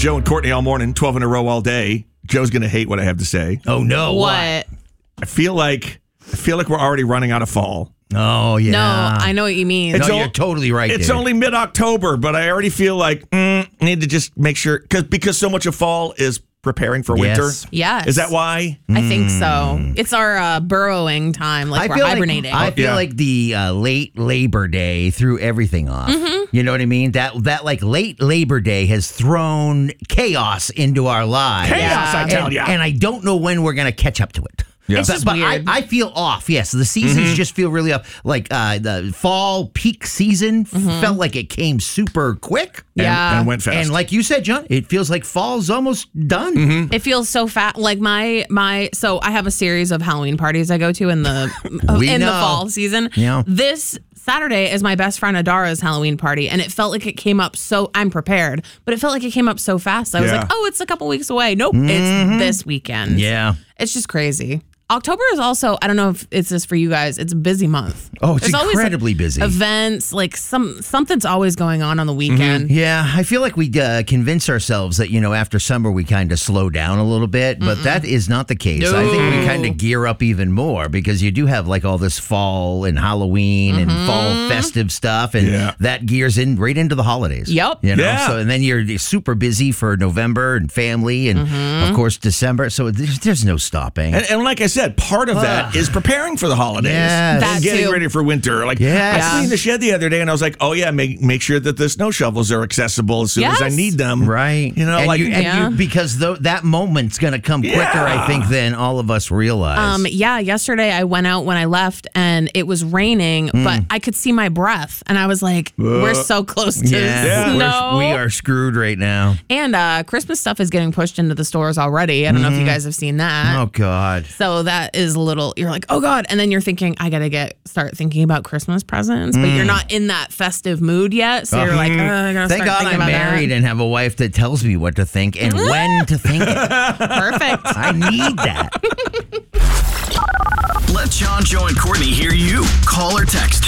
Joe and Courtney all morning, 12 in a row all day. Joe's going to hate what I have to say. Oh, no. What? I feel like we're already running out of fall. Oh, yeah. No, I know what you mean. No, you're totally right. It's only mid-October, but I already feel like need to just make sure because so much of fall is preparing for winter. Yes. Is that why? I think so. It's our burrowing time, like we're hibernating. I feel like the late Labor Day threw everything off. You know what I mean? That like late Labor Day has thrown chaos into our lives. Chaos, I tell ya. And I don't know when we're going to catch up to it. Yeah. It's just But weird. I feel off. Yes, the seasons just feel really off. Like the fall peak season felt like it came super quick. And went fast. And like you said, John, it feels like fall's almost done. It feels so fat. Like so I have a series of Halloween parties I go to in the the fall season. Yeah. This Saturday is my best friend Adara's Halloween party, and it felt like it came up I'm prepared, but it felt like it came up so fast. I was like, oh, it's a couple weeks away. Nope, it's this weekend. Yeah. It's just crazy. October is also, I don't know if it's this for you guys, it's a busy month. Oh, it's There's always, incredibly busy. Events, like something's always going on the weekend. Yeah, I feel like we convince ourselves that, after summer we kind of slow down a little bit, but that is not the case. No. I think we kind of gear up even more because you do have like all this fall and Halloween and fall festive stuff, and that gears in right into the holidays. Yep. So and then you're super busy for November and family and of course December. So there's no stopping. And like I said, part of that is preparing for the holidays. Yes. That And getting too. ready for winter. Like I cleaned the shed the other day and I was like, oh yeah, make sure that the snow shovels are accessible as soon as I need them. Right. Because that moment's going to come quicker, I think, than all of us realize. Yesterday I went out when I left and it was raining, but I could see my breath and I was like, we're so close to snow. We are screwed right now. And Christmas stuff is getting pushed into the stores already. I don't know if you guys have seen that. Oh, God. So that is you're like, oh God. And then you're thinking, I got to start thinking about Christmas presents, but you're not in that festive mood yet. So you're like, I got to Thank start God thinking I'm about married that. and have a wife that tells me what to think and when to think it. Perfect. I need that. Let John, Joe, and Courtney hear you. Call or text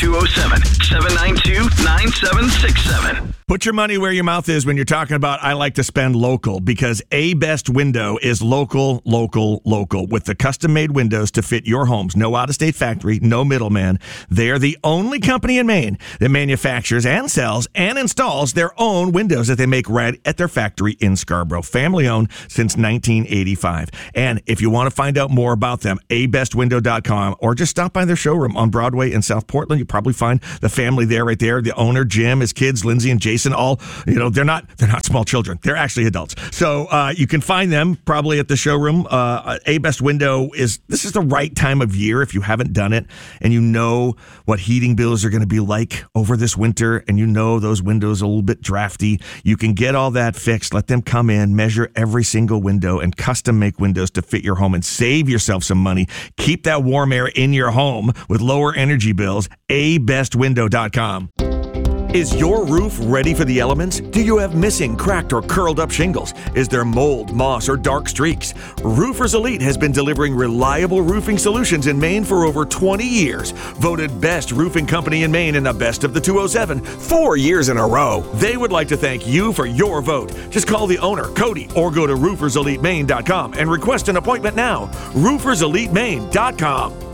207-792-9767. Put your money where your mouth is when you're talking about I like to spend local, because A Best Window is local, local, local, with the custom-made windows to fit your homes. No out-of-state factory, no middleman. They're the only company in Maine that manufactures and sells and installs their own windows that they make right at their factory in Scarborough. Family-owned since 1985. And if you want to find out more about them, abestwindow.com, or just stop by their showroom on Broadway in South Portland. You probably find the family there right there. The owner, Jim, his kids, Lindsay and Jason, all, they're not small children. They're actually adults. So you can find them probably at the showroom. A Best Window this is the right time of year if you haven't done it and you know what heating bills are going to be like over this winter and you know those windows are a little bit drafty. You can get all that fixed. Let them come in, measure every single window and custom make windows to fit your home and save yourself some money. Keep that warm air in your home with lower energy bills. abestwindow.com. Is your roof ready for the elements? Do you have missing, cracked, or curled up shingles? Is there mold, moss, or dark streaks? Roofers Elite has been delivering reliable roofing solutions in Maine for over 20 years. Voted best roofing company in Maine in the Best of the 207 4 years in a row. They would like to thank you for your vote. Just call the owner, Cody, or go to rooferselitemaine.com and request an appointment now. rooferselitemaine.com.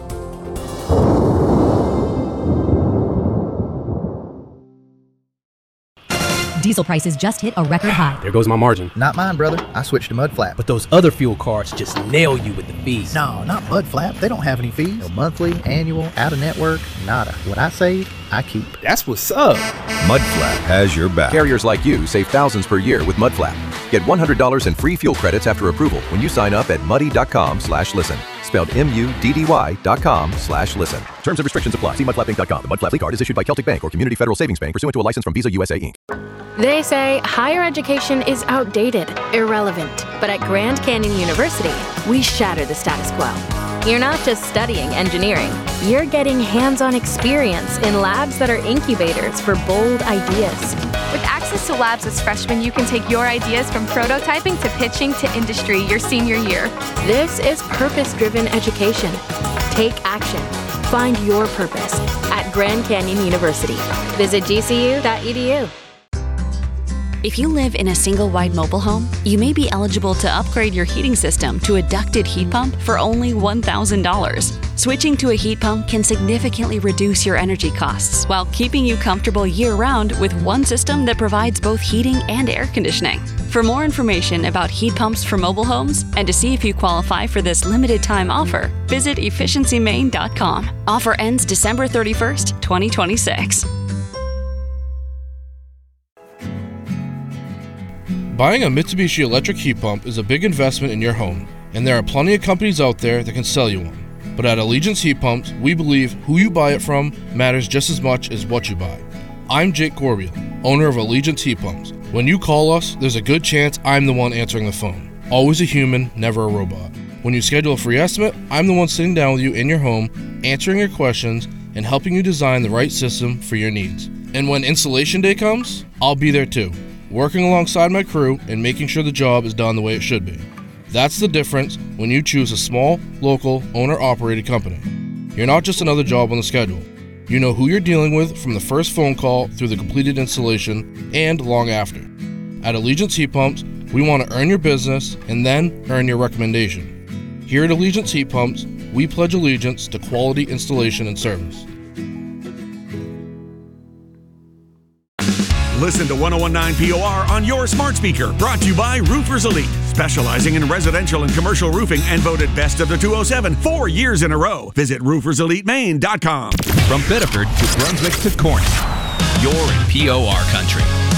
Diesel prices just hit a record high. There goes my margin. Not mine, brother. I switched to Mudflap. But those other fuel cards just nail you with the fees. No, not Mudflap. They don't have any fees. No monthly, annual, out-of-network, nada. What I save, I keep. That's what's up. Mudflap has your back. Carriers like you save thousands per year with Mudflap. Get $100 in free fuel credits after approval when you sign up at muddy.com/listen. Spelled MUDDY.com/listen. Terms and restrictions apply. See mudflappinc.com. The Mudflap Fleet Card is issued by Celtic Bank or Community Federal Savings Bank pursuant to a license from Visa USA Inc. They say higher education is outdated, irrelevant. But at Grand Canyon University, we shatter the status quo. You're not just studying engineering. You're getting hands-on experience in labs that are incubators for bold ideas. With access to labs as freshmen, you can take your ideas from prototyping to pitching to industry your senior year. This is purpose-driven education. Take action. Find your purpose at Grand Canyon University. Visit gcu.edu. If you live in a single-wide mobile home, you may be eligible to upgrade your heating system to a ducted heat pump for only $1,000. Switching to a heat pump can significantly reduce your energy costs while keeping you comfortable year-round with one system that provides both heating and air conditioning. For more information about heat pumps for mobile homes and to see if you qualify for this limited-time offer, visit efficiencymain.com. Offer ends December 31st, 2026. Buying a Mitsubishi electric heat pump is a big investment in your home, and there are plenty of companies out there that can sell you one. But at Allegiance Heat Pumps, we believe who you buy it from matters just as much as what you buy. I'm Jake Corbeil, owner of Allegiance Heat Pumps. When you call us, there's a good chance I'm the one answering the phone. Always a human, never a robot. When you schedule a free estimate, I'm the one sitting down with you in your home, answering your questions, and helping you design the right system for your needs. And when installation day comes, I'll be there too, working alongside my crew and making sure the job is done the way it should be. That's the difference when you choose a small, local, owner-operated company. You're not just another job on the schedule. You know who you're dealing with from the first phone call through the completed installation and long after. At Allegiance Heat Pumps, we want to earn your business and then earn your recommendation. Here at Allegiance Heat Pumps, we pledge allegiance to quality installation and service. Listen to 1019 POR on your smart speaker. Brought to you by Roofers Elite, specializing in residential and commercial roofing and voted best of the 207 4 years in a row. Visit rooferselitemaine.com. From Biddeford to Brunswick to Corning, you're in POR country.